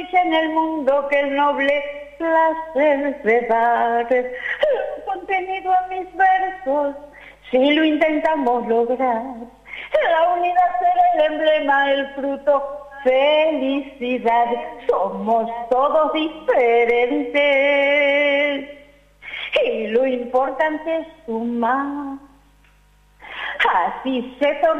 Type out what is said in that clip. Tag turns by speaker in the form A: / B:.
A: dicha en el mundo que el noble placer de dar contenido a mis versos, si lo intentamos lograr. La unidad será el emblema, el fruto, felicidad. Somos todos diferentes y lo importante es sumar. Así se torna